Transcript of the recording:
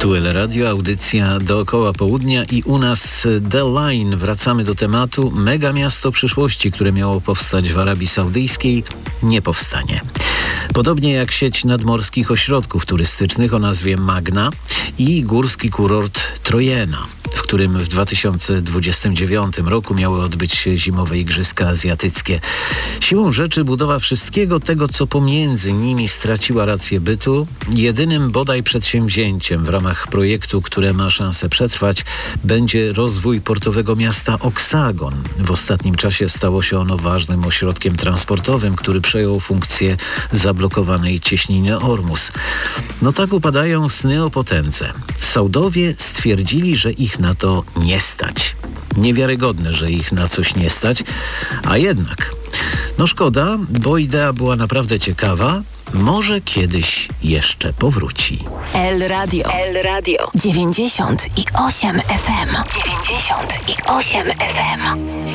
Tu El Radio, audycja dookoła południa i u nas The Line. Wracamy do tematu. Mega miasto przyszłości, które miało powstać w Arabii Saudyjskiej, nie powstanie. Podobnie jak sieć nadmorskich ośrodków turystycznych o nazwie Magna i górski kurort Trojena, w którym w 2029 roku miały odbyć się zimowe Igrzyska Azjatyckie. Siłą rzeczy budowa wszystkiego tego, co pomiędzy nimi straciła rację bytu, jedynym bodaj przedsięwzięciem w ramach projektu, które ma szansę przetrwać, będzie rozwój portowego miasta Oksagon. W ostatnim czasie stało się ono ważnym ośrodkiem transportowym, który przejął funkcję zablokowanej cieśniny Ormus. No tak upadają sny o potędze. Saudowie stwierdzili, że ich na to nie stać. Niewiarygodne, że ich na coś nie stać, a jednak. No szkoda, bo idea była naprawdę ciekawa. Może kiedyś jeszcze powróci. El Radio 98 FM. 98 FM.